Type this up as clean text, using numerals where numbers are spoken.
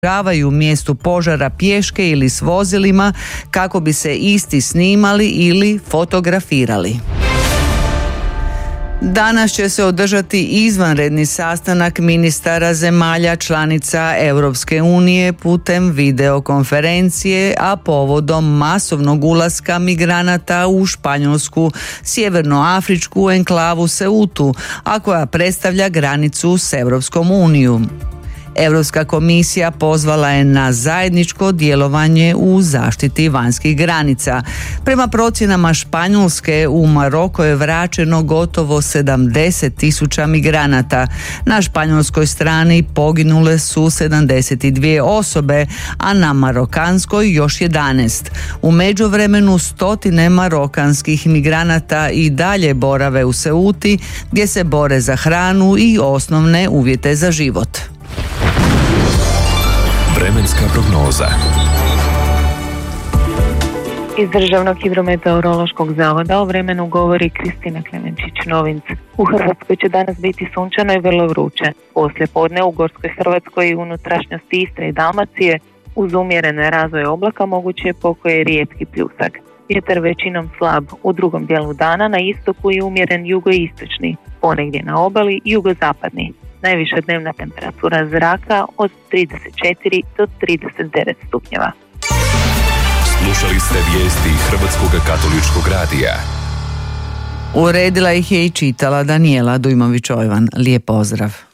približavaju mjestu požara pješke ili s vozilima kako bi se isti snimali ili fotografirali. Danas će se održati izvanredni sastanak ministara zemalja članica Europske unije putem videokonferencije, a povodom masovnog ulaska migranata u španjolsku sjevernoafričku enklavu Ceutu, a koja predstavlja granicu s Europskom unijom. Europska komisija pozvala je na zajedničko djelovanje u zaštiti vanjskih granica. Prema procjenama Španjolske, u Maroko je vraćeno gotovo 70.000 migranata. Na španjolskoj strani poginule su 72 osobe, a na marokanskoj još 11. U međuvremenu stotine marokanskih migranata i dalje borave u Ceuti, gdje se bore za hranu i osnovne uvjete za život. Vremenska prognoza. Iz Državnog hidrometeorološkog zavoda o vremenu govori Kristina Klemenčić-Novinc. U Hrvatskoj će danas biti sunčano i vrlo vruće. Poslije podne u Gorskoj Hrvatskoj i unutrašnjosti Istre i Dalmacije uz umjerene razvoje oblaka moguće je pokoje rijetki pljusak. Vjetar većinom slab u drugom dijelu dana, na istoku i umjeren jugoistočni, ponegdje na obali jugozapadni. Najviša dnevna temperatura zraka od 34 do 39 stupnjeva. Slušali ste vijesti Hrvatskog katoličkog radija. Uredila ih je i čitala Danijela Dujmović-Ojvan. Lijep pozdrav.